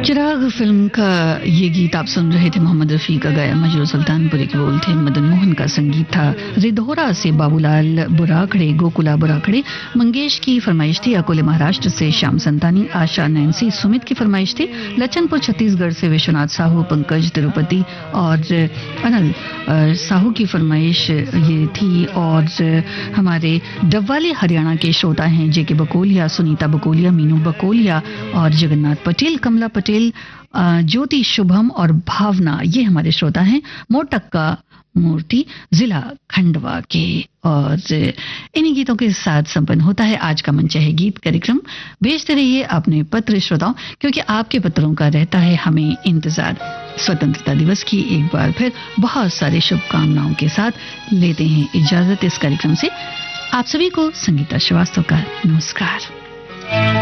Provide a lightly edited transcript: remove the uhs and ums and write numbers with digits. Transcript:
चिराग film का ये गीत आप सुन रहे थे। मोहम्मद रफी का गाया, मजरू सुल्तानपुरी के बोल थे, मदन मोहन का संगीत था। रिधोरा से बाबूलाल बुराखड़े, गोकुला बुराखड़े, मंगेश की फरमाइश थी। अकोले महाराष्ट्र से श्याम संतानी, आशा, नैन्सी, सुमित की फरमाइश थी। लचनपुर छत्तीसगढ़ से विश्वनाथ साहू, पंकज तिरुपति और अनल साहू की फरमाइश ये थी। और हमारे डब्वाली हरियाणा के श्रोता हैं जेके बकोलिया, सुनीता बकोलिया, मीनू बकोलिया और जगन्नाथ पटेल, कमला पटेल, ज्योति, शुभम और भावना, ये हमारे श्रोता हैं मोटक्का मूर्ति, जिला खंडवा के। और इन्हीं गीतों के साथ संपन्न होता है आज का मन चाहे गीत कार्यक्रम। भेजते रहिए अपने पत्र श्रोताओं, क्योंकि आपके पत्रों का रहता है हमें इंतजार। स्वतंत्रता दिवस की एक बार फिर बहुत सारी शुभकामनाओं के साथ लेते हैं इजाजत इस कार्यक्रम से। आप सभी को संगीता श्रीवास्तव का नमस्कार।